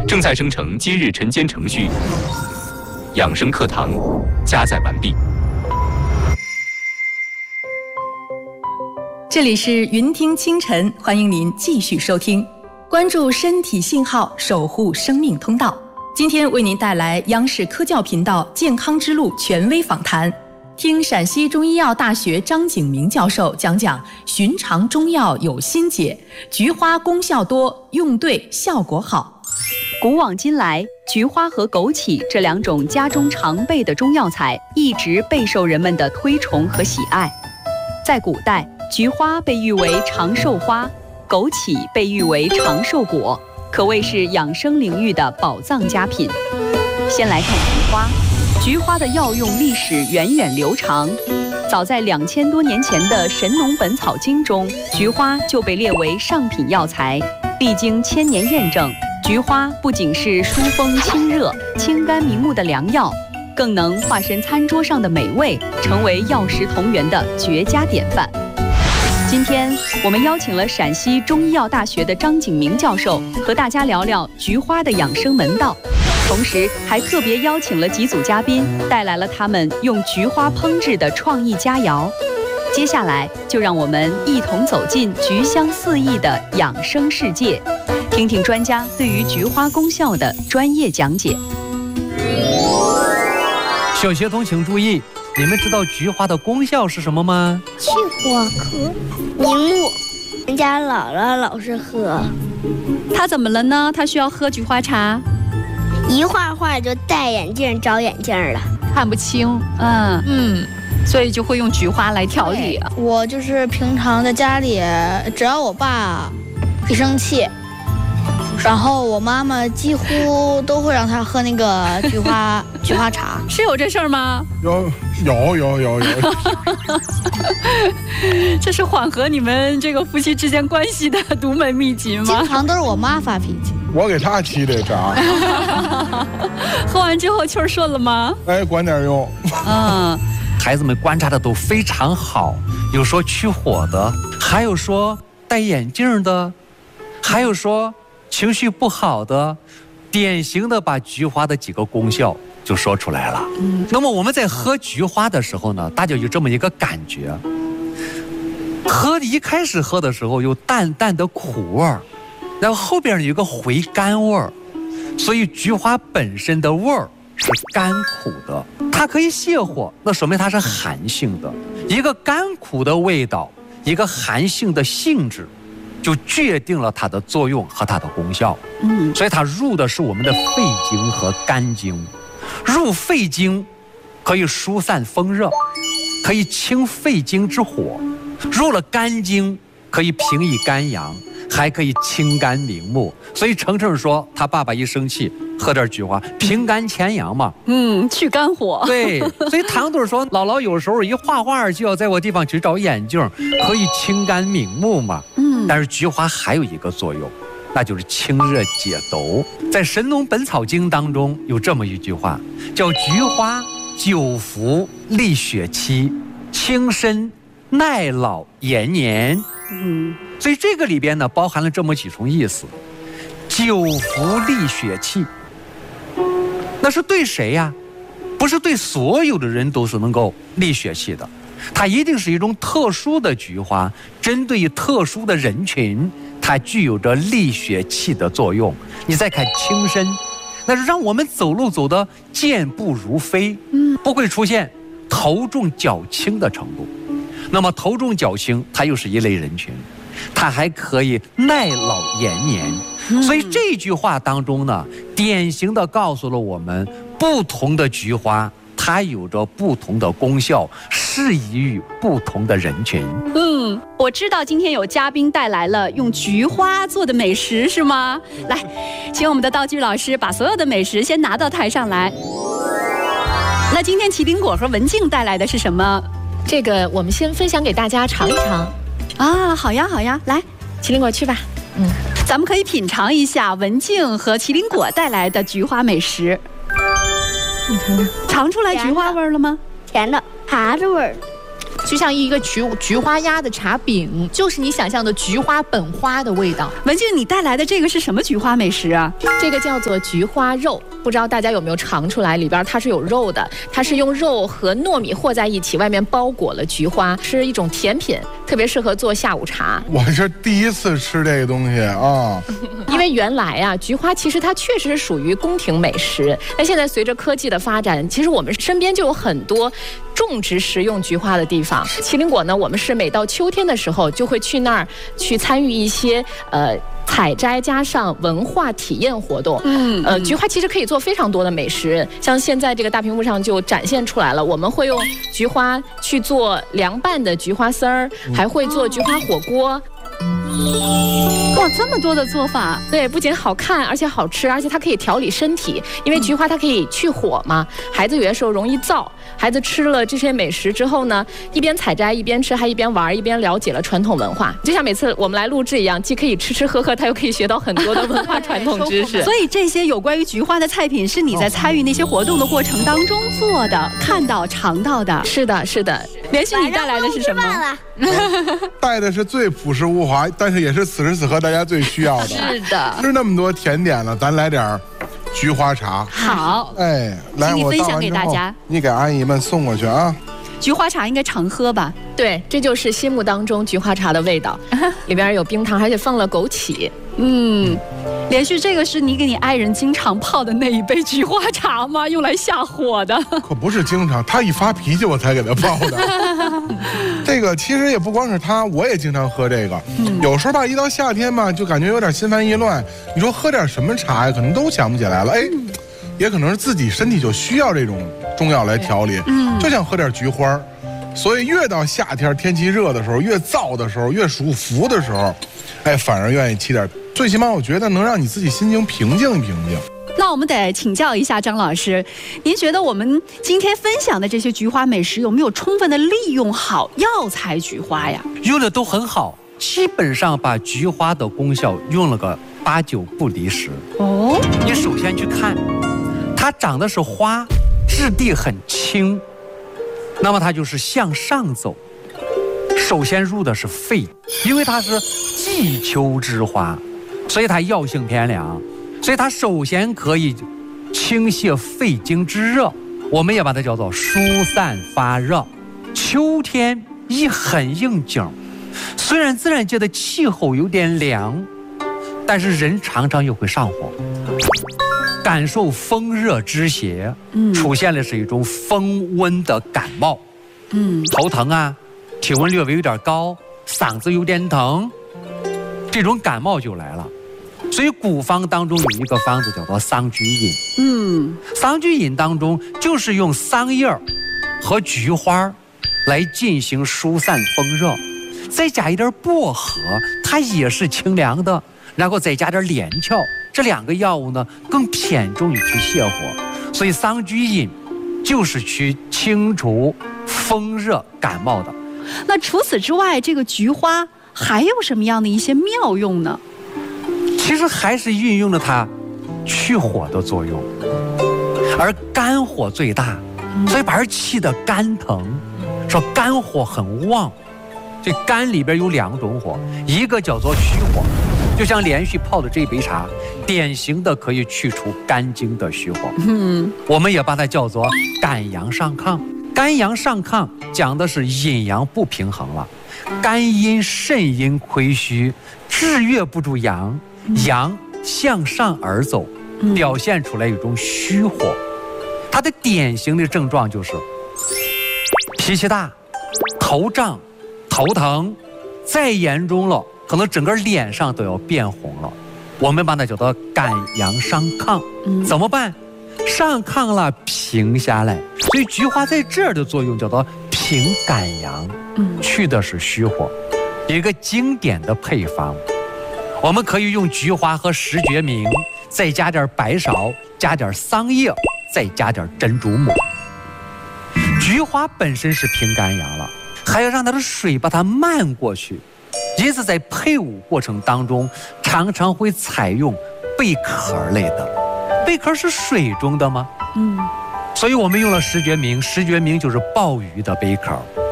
正在生成今日晨间程序，养生课堂加载完毕。 这里是云听清晨，欢迎您继续收听，关注身体信号，守护生命通道。今天为您带来央视科教频道健康之路权威访谈，听陕西中医药大学张景明教授讲讲寻常中药有心解，菊花功效多，用对效果好。 古往今来，菊花和枸杞这两种家中常备的中药材一直备受人们的推崇和喜爱。在古代，菊花被誉为长寿花，枸杞被誉为长寿果，可谓是养生领域的宝藏佳品。先来看菊花，菊花的药用历史源远流长。早在2000多年前的《神农本草经》中，菊花就被列为上品药材。历经1000年验证，菊花不仅是疏风清热、清肝明目的良药，更能化身餐桌上的美味，成为药食同源的绝佳典范。今天我们邀请了陕西中医药大学的张景明教授，和大家聊聊菊花的养生门道，同时还特别邀请了几组嘉宾，带来了他们用菊花烹制的创意佳肴。接下来就让我们一同走进菊香四溢的养生世界，听听专家对于菊花功效的专业讲解。 小学童请注意，你们知道菊花的功效是什么吗？ 去火咳、明目。人家姥姥老是喝。 他怎么了呢？他需要喝菊花茶？ 一画画就戴眼镜找眼镜了， 看不清。所以就会用菊花来调理。 我就是平常在家里，只要我爸一生气，然后我妈妈几乎都会让他喝那个菊花茶。 是有这事儿吗？ 有。 这是缓和你们这个夫妻之间关系的独门秘籍吗？ 经常都是我妈发脾气， 我给他沏的茶。 喝完之后气儿顺了吗？ 哎，管点用。 孩子们观察的都非常好，有说去火的，还有说戴眼镜的，还有说情绪不好的，典型的把菊花的几个功效就说出来了。那么我们在喝菊花的时候呢，大家有这么一个感觉，一开始喝的时候有淡淡的苦味儿，然后后边有一个回甘味儿，所以菊花本身的味儿是甘苦的，它可以泻火，那说明它是寒性的。一个甘苦的味道，一个寒性的性质，就决定了它的作用和它的功效。所以它入的是我们的肺经和肝经。入肺经可以疏散风热，可以清肺经之火；入了肝经可以平抑肝阳，还可以清肝明目。所以程程说他爸爸一生气喝点菊花，平肝潜阳嘛， 去肝火。 对，所以唐队说姥姥有时候一画画就要在我地方去找眼镜，可以清肝明目嘛。但是菊花还有一个作用，那就是清热解毒。在《神农本草经》当中有这么一句话，叫菊花久服利血气，轻身耐老延年。所以这个里边呢包含了这么几重意思。久服利血气，那是对谁呀？不是对所有的人都是能够利血气的，它一定是一种特殊的菊花，针对于特殊的人群，它具有着利血气的作用。你再看轻身，那是让我们走路走得健步如飞，不会出现头重脚轻的程度。那么头重脚轻，它又是一类人群，它还可以耐老延年。所以这句话当中呢，典型的告诉了我们，不同的菊花它有着不同的功效，适宜于不同的人群。 我知道今天有嘉宾带来了用菊花做的美食，是吗？来，请我们的道具老师把所有的美食先拿到台上来。那今天麒麟果和文静带来的是什么？ 这个我们先分享给大家尝一尝。 好呀，来， 麒麟果去吧。 咱们可以品尝一下文静和麒麟果带来的菊花美食。 你看看， 尝出来菊花味了吗？ 甜的，茶子味儿。 就像一个菊花压的茶饼，就是你想象的菊花本花的味道。 文静，你带来的这个是什么菊花美食啊？ 这个叫做菊花肉，不知道大家有没有尝出来，里边它是有肉的，它是用肉和糯米和在一起，外面包裹了菊花，是一种甜品，特别适合做下午茶。 我是第一次吃这个东西啊。 因为原来啊，菊花其实它确实是属于宫廷美食，但现在随着科技的发展，其实我们身边就有很多种植食用菊花的地方。麒麟果呢，我们是每到秋天的时候就会去那儿去参与一些采摘加上文化体验活动。菊花其实可以做非常多的美食，像现在这个大屏幕上就展现出来了。我们会用菊花去做凉拌的菊花丝儿，还会做菊花火锅。 哇，这么多的做法！ 对，不仅好看，而且好吃，而且它可以调理身体，因为菊花它可以去火嘛。孩子有些时候容易燥，孩子吃了这些美食之后呢，一边采摘一边吃，还一边玩，一边了解了传统文化。就像每次我们来录制一样，既可以吃吃喝喝，它又可以学到很多的文化传统知识。 所以这些有关于菊花的菜品，是你在参与那些活动的过程当中做的、看到、尝到的。 是的，是的。连续你带来的是什么？ 带的是最朴实无华，但是也是此时此刻大家最需要的。 是的， 吃那么多甜点了，咱来点菊花茶。 好， 哎，来， 请你分享给大家。 你给阿姨们送过去啊。 菊花茶应该常喝吧？ 对，这就是心目当中菊花茶的味道，里边有冰糖，而且放了枸杞。 连续，这个是你给你爱人经常泡的那一杯菊花茶吗？用来下火的？ 可不是经常，他一发脾气我才给他泡的。这个其实也不光是他，我也经常喝这个。有时候吧，一到夏天吧，就感觉有点心烦意乱。你说喝点什么茶呀？可能都想不起来了。哎，也可能是自己身体就需要这种中药来调理。就想喝点菊花。所以越到夏天天气热的时候，越燥的时候，越舒服的时候，哎，反而愿意沏点。最起码我觉得能让你自己心情平静平静。 那我们得请教一下张老师，您觉得我们今天分享的这些菊花美食有没有充分的利用好药材菊花呀？ 用的都很好，基本上把菊花的功效用了个8、9不离10。哦，你首先去看，它长的是花，质地很轻，那么它就是向上走。首先入的是肺，因为它是季秋之花，所以它药性偏凉，所以它首先可以清泻肺经之热，我们也把它叫做疏散发热。秋天一很应景，虽然自然界的气候有点凉，但是人常常又会上火，感受风热之邪，出现的是一种风温的感冒，头疼啊，体温略微有点高，嗓子有点疼，这种感冒就来了。所以古方当中有一个方子叫做桑菊饮。桑菊饮当中就是用桑叶和菊花来进行疏散风热，再加一点薄荷，它也是清凉的，然后再加点连翘，这2个药物呢更偏重于去泻火。所以桑菊饮就是去清除风热感冒的。 那除此之外，这个菊花还有什么样的一些妙用呢？ 其实还是运用了它去火的作用，而肝火最大，所以把人气得肝疼，说肝火很旺。这肝里边有2种火，一个叫做虚火，就像连续泡的这杯茶，典型的可以去除肝经的虚火。我们也把它叫做肝阳上亢。肝阳上亢讲的是阴阳不平衡了，肝阴肾阴亏虚，制约不住阳，阳向上而走，表现出来一种虚火。它的典型的症状就是脾气大、头胀、头疼，再严重了可能整个脸上都要变红了。我们把它叫做肝阳上亢。怎么办？上亢了平下来，所以菊花在这儿的作用叫做平肝阳，去的是虚火。一个经典的配方，我们可以用菊花和石决明，再加点白芍，加点桑叶，再加点珍珠母。菊花本身是平肝阳了，还要让它的水把它漫过去，因此在配伍过程当中常常会采用贝壳类的。贝壳是水中的吗？所以我们用了石决明，石决明就是鲍鱼的贝壳。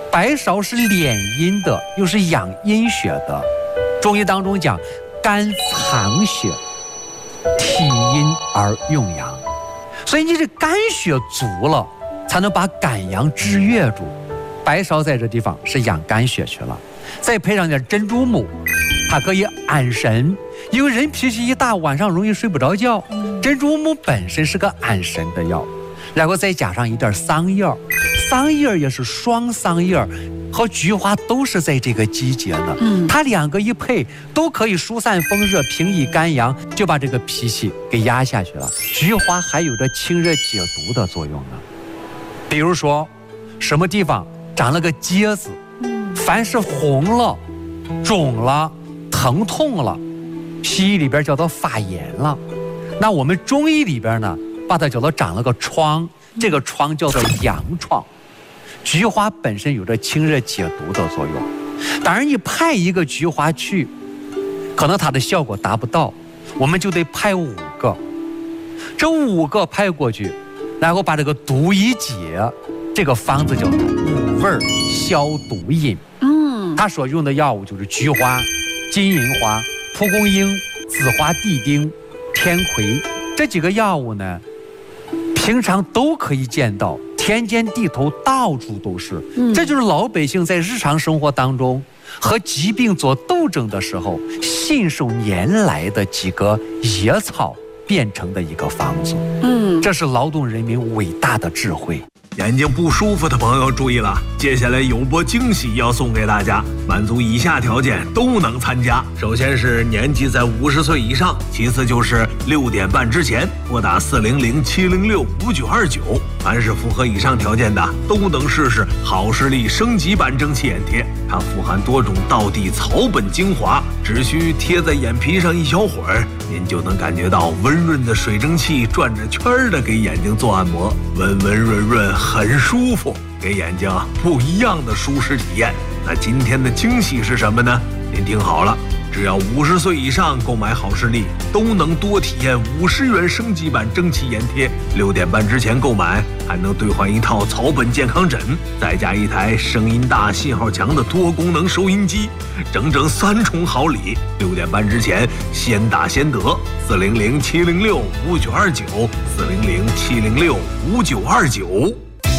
白芍是敛阴的，又是养阴血的。中医当中讲，肝藏血，体阴而用阳，所以你这肝血足了，才能把肝阳制约住。白芍在这地方是养肝血去了，再配上点珍珠母，它可以安神，因为人脾气一大，晚上容易睡不着觉。珍珠母本身是个安神的药，然后再加上一点桑叶，桑叶也是双桑叶，和菊花都是在这个季节的。它两个一配，都可以疏散风热、平抑肝阳，就把这个脾气给压下去了。菊花还有着清热解毒的作用呢。比如说，什么地方长了个疖子，凡是红了、肿了、疼痛了，西医里边叫做发炎了。那我们中医里边呢，把它叫做长了个疮，这个疮叫做阳疮。菊花本身有着清热解毒的作用，当然你派一个菊花去，可能它的效果达不到，我们就得派5个，这5个派过去，然后把这个毒一解，这个方子叫做5味消毒饮。它所用的药物就是菊花、金银花、蒲公英、紫花地丁、天葵这几个药物呢，平常都可以见到，田间地头到处都是。这就是老百姓在日常生活当中和疾病做斗争的时候，信手拈来的几个野草变成的一个方子。这是劳动人民伟大的智慧。 眼睛不舒服的朋友注意了，接下来有波惊喜要送给大家，满足以下条件都能参加。首先是年纪在50岁以上，其次就是6点半之前拨打400-706-5929。凡是符合以上条件的，都能试试好视力升级版蒸汽眼贴。它富含多种道地草本精华，只需贴在眼皮上一小会儿，您就能感觉到温润的水蒸气转着圈的给眼睛做按摩，温温润润，很舒服，给眼睛不一样的舒适体验。那今天的惊喜是什么呢？您听好了，只要50岁以上购买好视力，都能多体验50元升级版蒸汽眼贴。6点半之前购买，还能兑换一套草本健康枕，再加一台声音大、信号强的多功能收音机，整整3重好礼。6点半之前先打先得，400-706-5929，400-706-5929。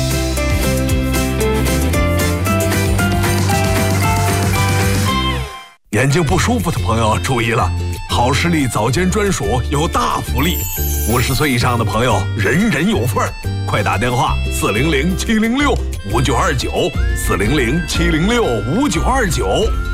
眼睛不舒服的朋友注意了，好视力早间专属有大福利，50岁以上的朋友人人有份儿，快打电话400-706-5929，400-706-5929。